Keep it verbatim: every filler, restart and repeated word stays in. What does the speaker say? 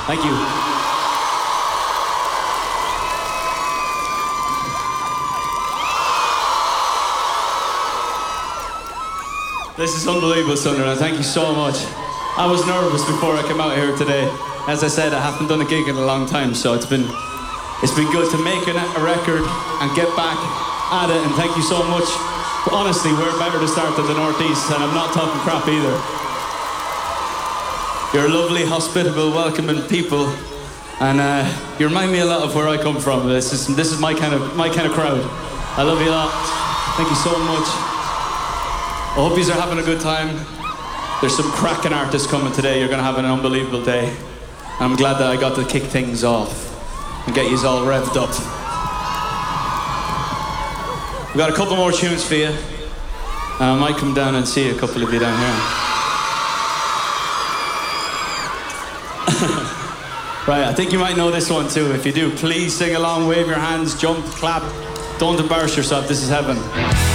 Thank you. This is unbelievable, Sunderland. Thank you so much. I was nervous before I came out here today. As I said, I haven't done a gig in a long time, so it's been it's been good to make a record and get back at it. And thank you so much. Honestly, we're better to start than the Northeast, and I'm not talking crap either. You're lovely, hospitable, welcoming people, and uh, you remind me a lot of where I come from. This is this is my kind of my kind of crowd. I love you a lot. Thank you so much. I hope you are having a good time. There's some cracking artists coming today. You're going to have an unbelievable day. I'm glad that I got to kick things off and get you all revved up. We've got a couple more tunes for you. I might come down and see a couple of you down here. Right, I think you might know this one too. If you do, please sing along, wave your hands, jump, clap. Don't embarrass yourself. This is heaven.